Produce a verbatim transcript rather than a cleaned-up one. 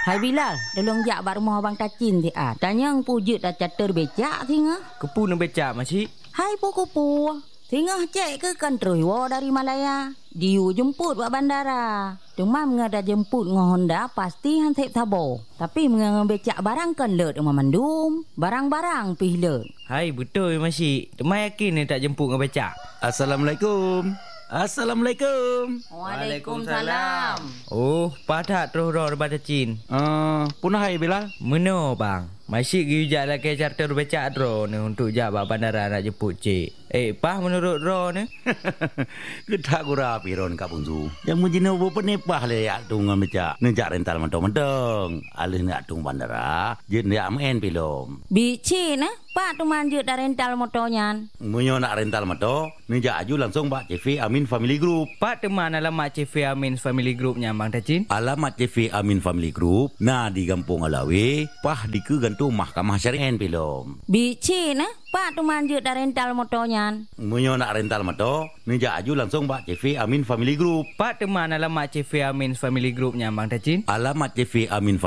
Hai Bilal, tolong jak bak rumah Abang Tacin ti ah. Tanya ang pujut dah catur becak tinga. Kepu nak becak makcik. Hai puku-pu. Tinga cek ke kan terus dari Malaya. Diu jemput buat bandara. Demam ngada jemput ngah Honda pasti han tep tabo. Tapi mengang becak barang kan lut rumah mandum. Barang-barang pih lut. Hai betul makcik. Temai yakin ni tak jemput dengan becak. Assalamualaikum. Assalamualaikum. Waalaikumsalam. Oh, padat terus roh daripada Cin. Uh, punah hai Bilal. Meno bang. Masih gi ujak lah ke charter becak ro ni untuk jak bak bandara nak jemput cik. Eh, pah menurut ro ni? Kedak gura piron Kak Bungsu. Yang mujina bo penepah le yak tung becak. Nejak rental mentong-mentong. Alih nak tung bandara, jen dia amen pilom. Bici nah, Pak tu manjut dah rental motornya. Munyo nak rental motor, nejak aju langsung bak C V Amin Family Group. Pak teman alamat C V Amin Family Groupnya Bang Tacin. Alamat C V Amin Family Group, nah di Kampung Alawi, pah di ke gantung Mahkamah Syariah pilom. Bici nah, Pak tu manjut dah rental motornya. Munyo nak rental motor, nejak aju langsung bak C V Amin Family Group. Pak teman alamat C V Amin Family Groupnya Bang Tacin. Alamat C V Amin